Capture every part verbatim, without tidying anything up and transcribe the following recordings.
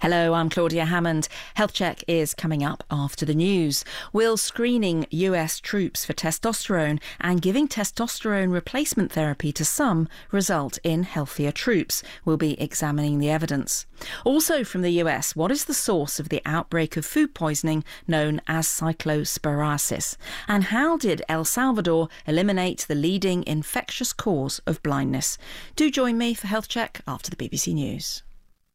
Hello, I'm Claudia Hammond. Health Check is coming up after the news. Will screening U S troops for testosterone and giving testosterone replacement therapy to some result in healthier troops? We'll be examining the evidence. Also from the U S, what is the source of the outbreak of food poisoning known as cyclosporiasis? And how did El Salvador eliminate the leading infectious cause of blindness? Do join me for Health Check after the B B C News.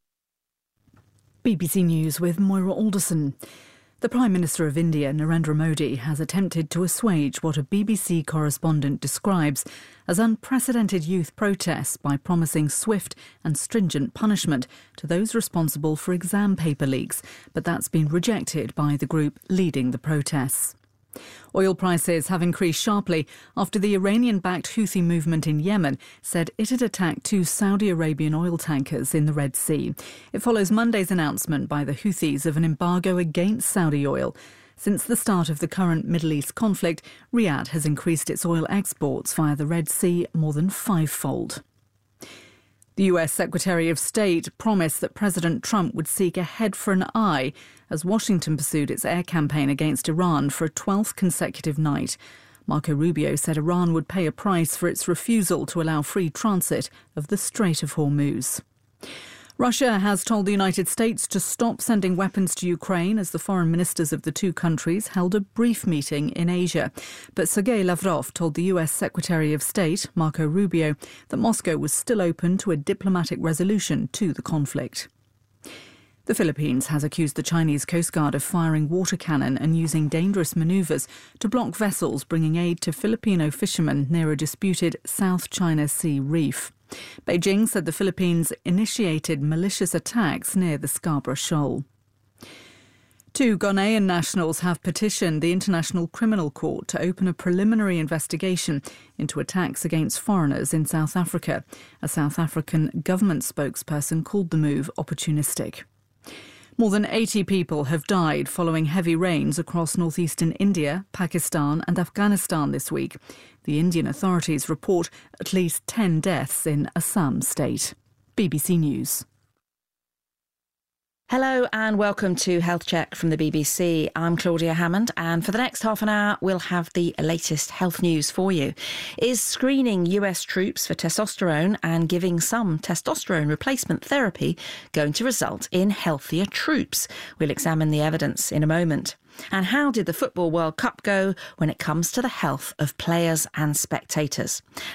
B B C News with Moira Alderson. The Prime Minister of India, Narendra Modi, has attempted to assuage what a B B C correspondent describes as unprecedented youth protests by promising swift and stringent punishment to those responsible for exam paper leaks, but that's been rejected by the group leading the protests. Oil prices have increased sharply after the Iranian-backed Houthi movement in Yemen said it had attacked two Saudi Arabian oil tankers in the Red Sea. It follows Monday's announcement by the Houthis of an embargo against Saudi oil. Since the start of the current Middle East conflict, Riyadh has increased its oil exports via the Red Sea more than fivefold. The U S Secretary of State promised that President Trump would seek a head for an eye as Washington pursued its air campaign against Iran for a twelfth consecutive night. Marco Rubio said Iran would pay a price for its refusal to allow free transit of the Strait of Hormuz. Russia has told the United States to stop sending weapons to Ukraine as the foreign ministers of the two countries held a brief meeting in Asia. But Sergei Lavrov told the U S Secretary of State, Marco Rubio, that Moscow was still open to a diplomatic resolution to the conflict. The Philippines has accused the Chinese Coast Guard of firing water cannon and using dangerous manoeuvres to block vessels bringing aid to Filipino fishermen near a disputed South China Sea reef. Beijing said the Philippines initiated malicious attacks near the Scarborough Shoal. Two Ghanaian nationals have petitioned the International Criminal Court to open a preliminary investigation into attacks against foreigners in South Africa. A South African government spokesperson called the move opportunistic. More than eighty people have died following heavy rains across northeastern India, Pakistan and Afghanistan this week. The Indian authorities report at least ten deaths in Assam state. B B C News. Hello and welcome to Health Check from the B B C. I'm Claudia Hammond, and for the next half an hour we'll have the latest health news for you. Is screening U S troops for testosterone and giving some testosterone replacement therapy going to result in healthier troops? We'll examine the evidence in a moment. And how did the Football World Cup go when it comes to the health of players and spectators?